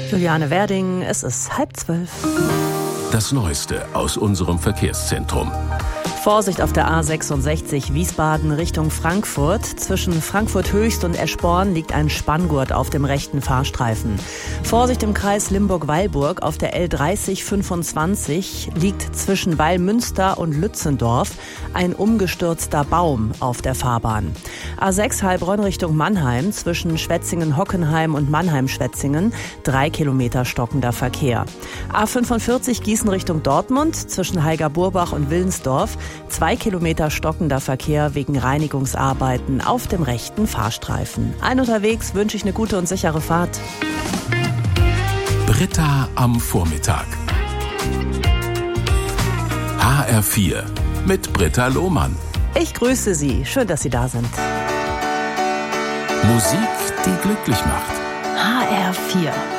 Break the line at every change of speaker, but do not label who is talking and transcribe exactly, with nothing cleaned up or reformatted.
Juliane Werding, es ist halb zwölf.
Das Neueste aus unserem Verkehrszentrum.
Vorsicht auf der A sechsundsechzig Wiesbaden Richtung Frankfurt. Zwischen Frankfurt Höchst und Eschborn liegt ein Spanngurt auf dem rechten Fahrstreifen. Vorsicht im Kreis Limburg-Weilburg auf der L dreißig fünfundzwanzig liegt zwischen Weilmünster und Lützendorf ein umgestürzter Baum auf der Fahrbahn. A sechs Heilbronn Richtung Mannheim zwischen Schwetzingen-Hockenheim und Mannheim-Schwetzingen drei Kilometer stockender Verkehr. A fünfundvierzig Gießen Richtung Dortmund zwischen Heiger-Burbach und Willensdorf zwei Kilometer stockender Verkehr wegen Reinigungsarbeiten auf dem rechten Fahrstreifen. Allen unterwegs wünsche ich eine gute und sichere Fahrt.
Britta am Vormittag. H R vier mit Britta Lohmann.
Ich grüße Sie. Schön, dass Sie da sind.
Musik, die glücklich macht.
H R vier.